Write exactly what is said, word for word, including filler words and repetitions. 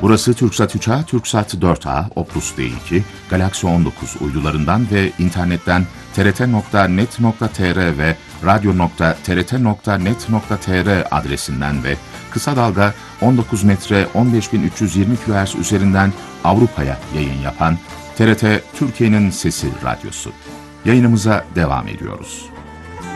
Burası Türksat üç A, Türksat dört A, Optus D iki, Galaxy on dokuz uydularından ve internetten t r t nokta net nokta t r ve radyo nokta t r t nokta net nokta t r adresinden ve kısa dalga on dokuz metre on beş bin üç yüz yirmi kilohertz üzerinden Avrupa'ya yayın yapan T R T Türkiye'nin Sesi Radyosu. Yayınımıza devam ediyoruz.